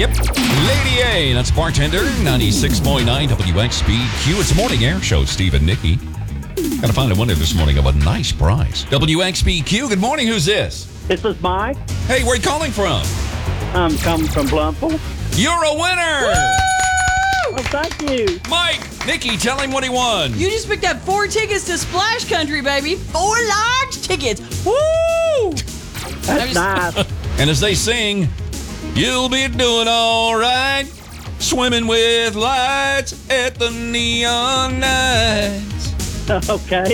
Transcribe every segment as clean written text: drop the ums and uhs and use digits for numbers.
Yep. Lady A, that's Bartender, 96.9 WXBQ. It's a morning air show, Steve and Nikki. Got to find a winner this morning of a nice prize. WXBQ, good morning. Who's this? This is Mike. Hey, where are you calling from? I'm coming from Blumpville. You're a winner! Woo! Oh, thank you. Mike, Nikki, tell him what he won. You just picked up 4 tickets to Splash Country, baby. 4 large tickets. Woo! That's nice. And as they sing, you'll be doing all right, swimming with lights at the neon nights. Okay.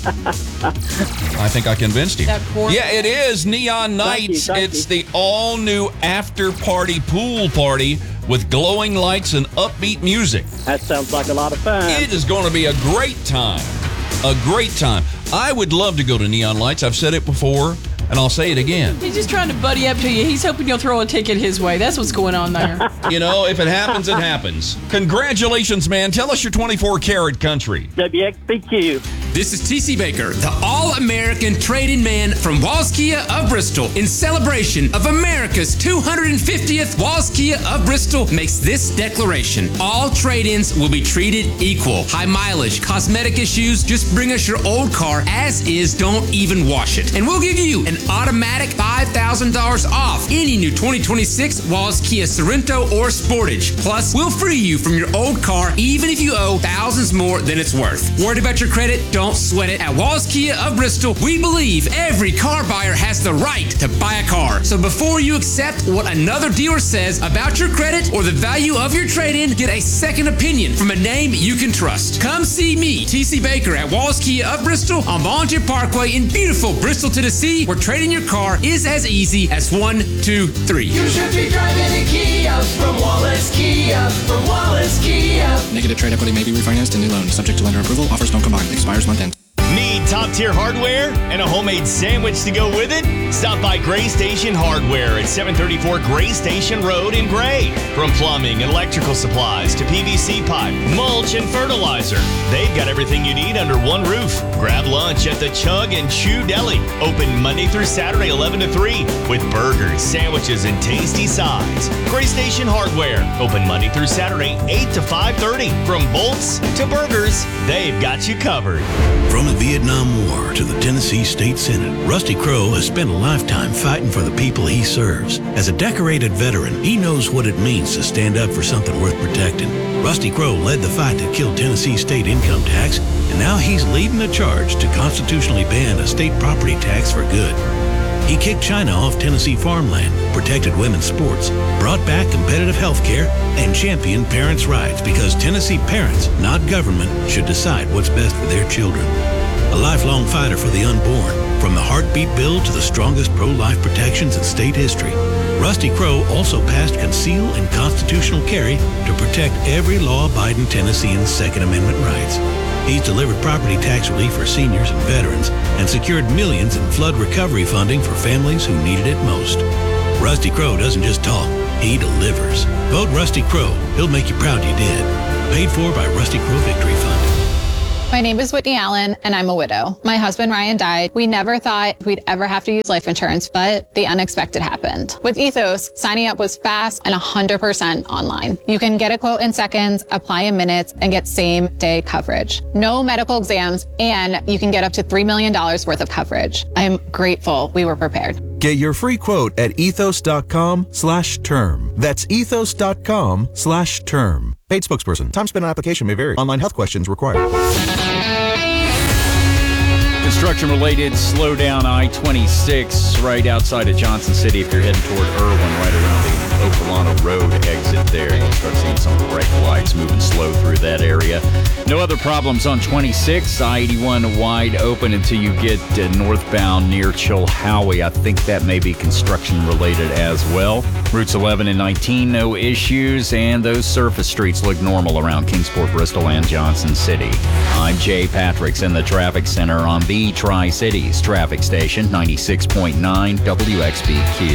I think I convinced you. That chorus? Yeah, it is Neon Nights. Thank you. It's the all-new after-party pool party with glowing lights and upbeat music. That sounds like a lot of fun. It is going to be a great time. A great time. I would love to go to Neon Lights. I've said it before, and I'll say it again. He's just trying to buddy up to you. He's hoping you'll throw a ticket his way. That's what's going on there. You know, if it happens, it happens. Congratulations, man. Tell us your 24-karat country. WXBQ. This is TC Baker, the All-American Trade-In Man from Walls Kia of Bristol. In celebration of America's 250th, Walls Kia of Bristol makes this declaration. All trade-ins will be treated equal. High mileage, cosmetic issues, just bring us your old car as is, don't even wash it. And we'll give you an automatic $5,000 off any new 2026 Walls Kia Sorento or Sportage. Plus, we'll free you from your old car even if you owe thousands more than it's worth. Worried about your credit? Don't sweat it. At Walls Kia of Bristol, we believe every car buyer has the right to buy a car. So before you accept what another dealer says about your credit or the value of your trade-in, get a second opinion from a name you can trust. Come see me, TC Baker, at Walls Kia of Bristol on Volunteer Parkway in beautiful Bristol, Tennessee, where trading your car is as easy as 1, 2, 3. You should be driving a Kia from Wallace Kia, from Wallace Kia. Negative trade equity may be refinanced in new loan. Subject to lender approval. Offers don't combine. Expires month end. Need top-tier hardware and a homemade sandwich to go with it? Stop by Gray Station Hardware at 734 Gray Station Road in Gray. From plumbing and electrical supplies to PVC pipe, mulch, and fertilizer, they've got everything you need under one roof. Grab lunch at the Chug and Chew Deli. Open Monday through Saturday, 11 to 3, with burgers, sandwiches, and tasty sides. Gray Station Hardware. Open Monday through Saturday, 8 to 5:30. From bolts to burgers, they've got you covered. From the Vietnam War to the Tennessee State Senate, Rusty Crowe has spent a lifetime fighting for the people he serves. As a decorated veteran, he knows what it means to stand up for something worth protecting. Rusty Crowe led the fight that killed Tennessee state income tax, and now he's leading a charge to constitutionally ban a state property tax for good. He kicked China off Tennessee farmland, protected women's sports, brought back competitive health care, and championed parents' rights because Tennessee parents, not government, should decide what's best for their children. A lifelong fighter for the unborn, from the heartbeat bill to the strongest pro-life protections in state history, Rusty Crowe also passed conceal and constitutional carry to protect every law-abiding Tennessean's Second Amendment rights. He's delivered property tax relief for seniors and veterans and secured millions in flood recovery funding for families who needed it most. Rusty Crowe doesn't just talk, he delivers. Vote Rusty Crowe. He'll make you proud you did. Paid for by Rusty Crowe Victory Fund. My name is Whitney Allen, and I'm a widow. My husband, Ryan, died. We never thought we'd ever have to use life insurance, but the unexpected happened. With Ethos, signing up was fast and 100% online. You can get a quote in seconds, apply in minutes, and get same-day coverage. No medical exams, and you can get up to $3 million worth of coverage. I'm grateful we were prepared. Get your free quote at ethos.com/term. That's ethos.com/term. Paid spokesperson. Time spent on application may vary. Online health questions required. Construction-related slowdown I-26 right outside of Johnson City if you're heading toward Irwin, right around the Okolana Road exit there. You'll start seeing some bright lights moving slow through that area. No other problems on 26. I-81 wide open until you get northbound near Chilhowie. I think that may be construction-related as well. Routes 11 and 19, no issues, and those surface streets look normal around Kingsport, Bristol, and Johnson City. I'm Jay Patricks in the Traffic Center on the Tri-Cities Traffic Station, 96.9 WXBQ.